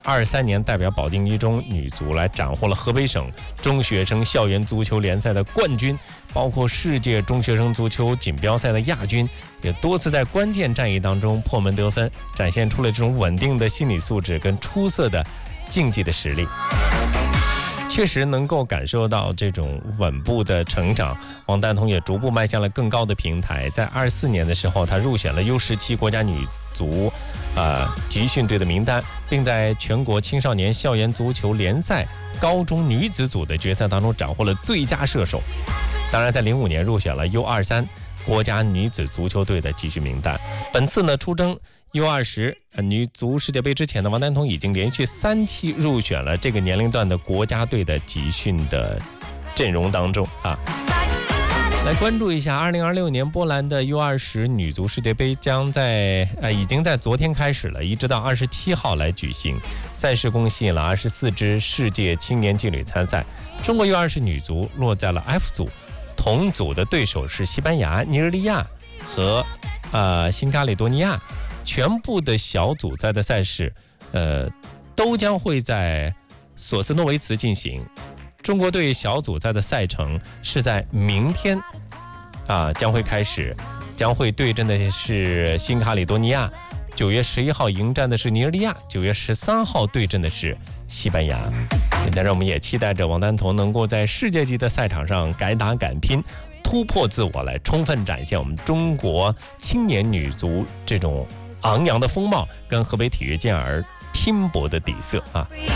23年代表保定一中女足来斩获了河北省中学生校园足球联赛的冠军，包括世界中学生足球锦标赛的亚军，也多次在关键战役当中破门得分，展现出了这种稳定的心理素质跟出色的竞技的实力。确实能够感受到这种稳步的成长，王丹彤也逐步迈向了更高的平台。在24年的时候，他入选了 U17 国家女足集训队的名单，并在全国青少年校园足球联赛高中女子组的决赛当中斩获了最佳射手。当然，在05年入选了 U23 国家女子足球队的集训名单。本次呢出征U20女足世界杯之前呢，王丹彤已经连续3期入选了这个年龄段的国家队的集训的阵容当中啊。来关注一下2026年波兰的 U20女足世界杯已经在昨天开始了，一直到27号来举行。赛事共吸引了24支世界青年劲旅参赛。中国 U20女足落在了 F 组，同组的对手是西班牙、尼日利亚和新卡里多尼亚。全部的小组赛的赛事都将会在索斯诺维茨进行。中国队小组赛的赛程是在明天将会开始，将会对阵的是新卡里多尼亚，9月11号迎战的是尼日利亚，9月13号对阵的是西班牙。当然我们也期待着王丹彤能够在世界级的赛场上敢打敢拼，突破自我，来充分展现我们中国青年女足这种昂扬的风貌跟河北体育健儿拼搏的底色啊。